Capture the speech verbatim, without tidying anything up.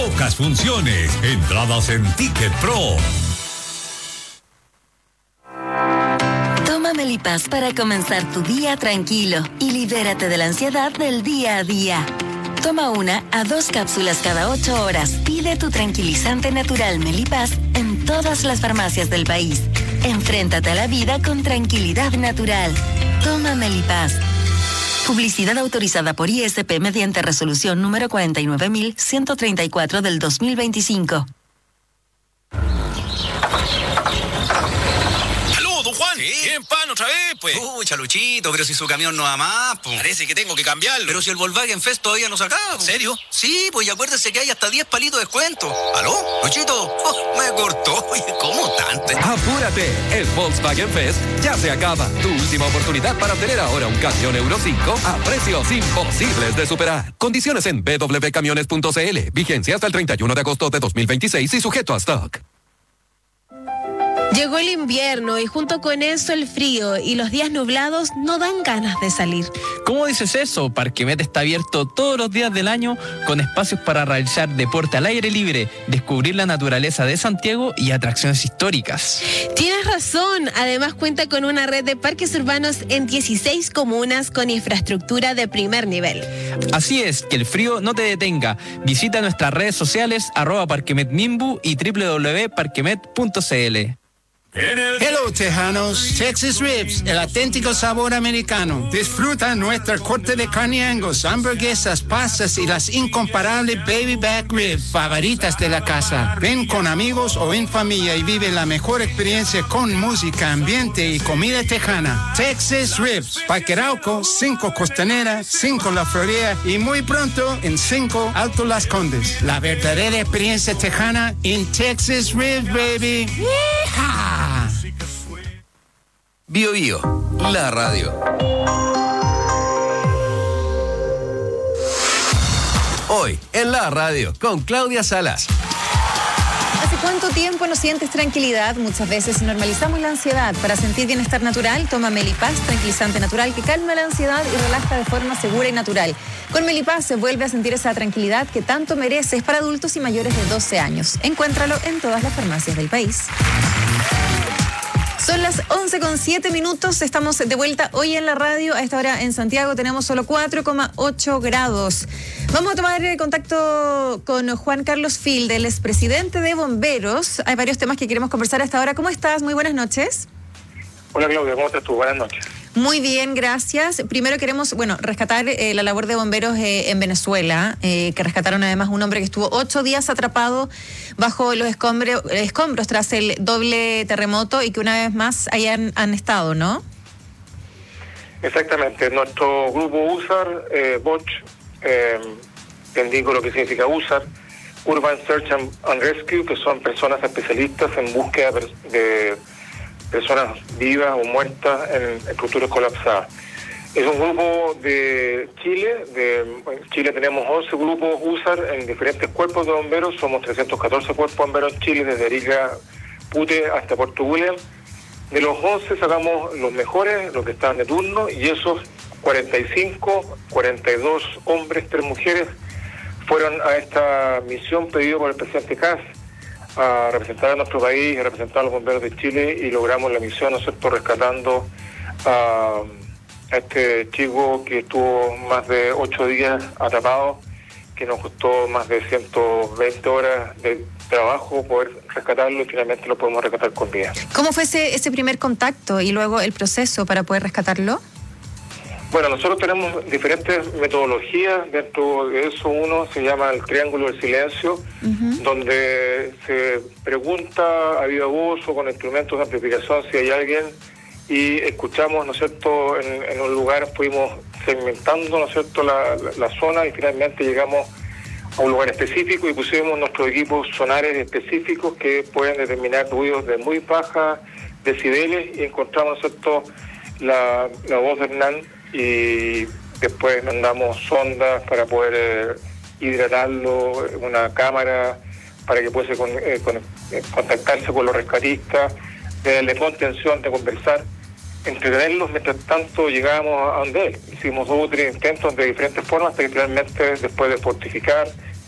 Pocas funciones. Entradas en Ticket Pro. Toma Melipaz para comenzar tu día tranquilo y libérate de la ansiedad del día a día. Toma una a dos cápsulas cada ocho horas. Pide tu tranquilizante natural Melipaz en todas las farmacias del país. Enfréntate a la vida con tranquilidad natural. Toma Melipaz. Publicidad autorizada por I S P mediante resolución número cuarenta y nueve mil ciento treinta y cuatro del dos mil veinticinco. Juan, ¿sí? ¿Quién pan otra vez, pues? Uy, Chaluchito, pero si su camión no va más, pues. Parece que tengo que cambiarlo. Pero si el Volkswagen Fest todavía no se acaba. ¿En serio? Sí, pues y acuérdese que hay hasta diez palitos de descuento. ¿Aló? Luchito, oh, me cortó. Oye, ¿cómo tanto? Apúrate, el Volkswagen Fest ya se acaba. Tu última oportunidad para tener ahora un camión Euro cinco a precios imposibles de superar. Condiciones en b w camiones punto c l. Vigencia hasta el treinta y uno de agosto de dos mil veintiséis y sujeto a stock. Llegó el invierno y junto con eso el frío y los días nublados no dan ganas de salir. ¿Cómo dices eso? Parquemet está abierto todos los días del año con espacios para realizar deporte al aire libre, descubrir la naturaleza de Santiago y atracciones históricas. Tienes razón, además cuenta con una red de parques urbanos en dieciséis comunas con infraestructura de primer nivel. Así es, que el frío no te detenga. Visita nuestras redes sociales arroba parquemetmimbu y doble u doble u doble u punto parquemet punto c l. Hello, tejanos. Texas Ribs, el auténtico sabor americano. Disfruta nuestra corte de carne Angus, hamburguesas, pastas y las incomparables baby back ribs favoritas de la casa. Ven con amigos o en familia y vive la mejor experiencia con música, ambiente y comida tejana. Texas Ribs, Parque Arauco, cinco Costanera, cinco La Florida y muy pronto en cinco Alto Las Condes. La verdadera experiencia tejana en Texas Ribs, baby. ¡Yeehaw! Bio Bio, la radio. Hoy en la radio con Claudia Salas. ¿Hace cuánto tiempo no sientes tranquilidad? Muchas veces normalizamos la ansiedad. Para sentir bienestar natural, toma Melipaz, tranquilizante natural que calma la ansiedad y relaja de forma segura y natural. Con Melipaz se vuelve a sentir esa tranquilidad que tanto mereces para adultos y mayores de doce años. Encuéntralo en todas las farmacias del país. Son las once con siete minutos, estamos de vuelta hoy en la radio. A esta hora en Santiago tenemos solo cuatro coma ocho grados. Vamos a tomar contacto con Juan Carlos Field, el expresidente de Bomberos. Hay varios temas que queremos conversar a esta hora. ¿Cómo estás? Muy buenas noches. Hola Claudia, ¿cómo estás tú? Buenas noches. Muy bien, gracias. Primero queremos, bueno, rescatar eh, la labor de bomberos eh, en Venezuela, eh, que rescataron además un hombre que estuvo ocho días atrapado bajo los escombros, escombros tras el doble terremoto y que una vez más hayan han estado, ¿no? Exactamente. Nuestro grupo U S A R, eh, B O C H, eh, te indico lo que significa U S A R, Urban Search and, and Rescue, que son personas especialistas en búsqueda de personas vivas o muertas en estructuras colapsadas. Es un grupo de Chile, de en Chile tenemos once grupos U S A R en diferentes cuerpos de bomberos, somos trescientos catorce cuerpos de bomberos en Chile, desde Arica, Pute hasta Puerto William. De los once sacamos los mejores, los que están de turno, y esos cuarenta y cinco, cuarenta y dos hombres, tres mujeres, fueron a esta misión pedida por el presidente Kast, a representar a nuestro país, a representar a los bomberos de Chile, y logramos la misión, ¿no es cierto?, rescatando a, a este chico que estuvo más de ocho días atrapado, que nos costó más de ciento veinte horas de trabajo poder rescatarlo y finalmente lo podemos rescatar con vida. ¿Cómo fue ese, ese primer contacto y luego el proceso para poder rescatarlo? Bueno, nosotros tenemos diferentes metodologías. Dentro de eso, uno se llama el Triángulo del Silencio, uh-huh. donde se pregunta a viva voz o con instrumentos de amplificación si hay alguien, y escuchamos, ¿no es cierto?, en, en un lugar fuimos segmentando, ¿no es cierto?, la, la, la zona, y finalmente llegamos a un lugar específico y pusimos nuestros equipos sonares específicos que pueden determinar ruidos de muy baja decibeles, y encontramos, ¿no es cierto?, la, la voz de Hernán, y después mandamos sondas para poder eh, hidratarlo, una cámara para que pueda con, eh, con, eh, contactarse con los rescatistas, de darle contención, de conversar, entretenerlos. Mientras tanto llegábamos a donde él. Hicimos dos o tres intentos de diferentes formas hasta que finalmente, después de fortificar,